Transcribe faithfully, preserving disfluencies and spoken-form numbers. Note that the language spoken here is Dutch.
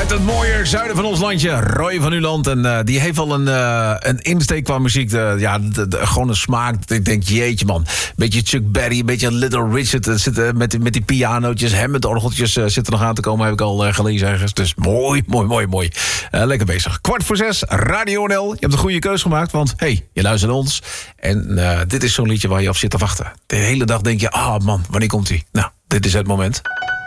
Uit het mooie zuiden van ons landje, Roy van Uland. En uh, die heeft wel een, uh, een insteek qua muziek. De, ja, de, de, gewoon een smaak. Ik denk, jeetje man. Beetje Chuck Berry, een beetje Little Richard. Uh, zit, uh, met, die, met die pianootjes, Hammond-orgeltjes uh, zitten nog aan te komen. Heb ik al uh, gelezen ergens. Dus mooi, mooi, mooi, mooi. Uh, lekker bezig. Kwart voor zes, Radio N L. Je hebt een goede keus gemaakt, want hey, je luistert naar ons. En uh, dit is zo'n liedje waar je op zit te wachten. De hele dag denk je, ah oh man, wanneer komt hij? Nou, dit is het moment.